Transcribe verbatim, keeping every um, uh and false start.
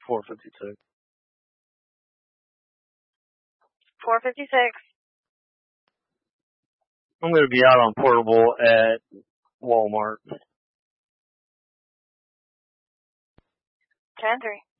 four fifty-six. four fifty-six. I'm going to be out on portable at Walmart. ten three.